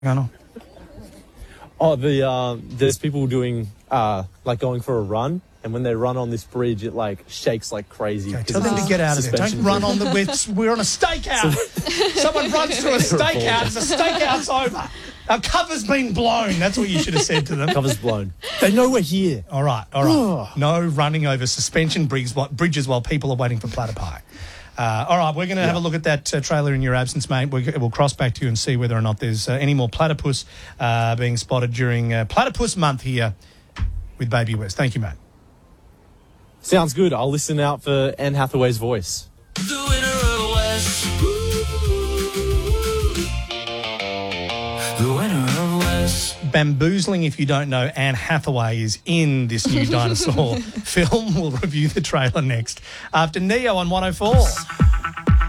going on? Oh, there's people doing like going for a run, and when they run on this bridge, it like shakes like crazy. Okay, tell them to get out of there. Don't run on the. We're on a stakeout. Someone runs through a stakeout, and the stakeout's over. Our cover's been blown. That's what you should have said to them. Cover's blown. They know we're here. All right. No running over suspension bridges while people are waiting for platter pie. All right, we're going to have a look at that trailer in your absence, mate. We'll cross back to you and see whether or not there's any more platypus being spotted during Platypus Month here with Baby West. Thank you, mate. Sounds good. I'll listen out for Anne Hathaway's voice. The winner of West. The winner of West. Bamboozling, if you don't know, Anne Hathaway is in this new dinosaur film. We'll review the trailer next after Neo on 104.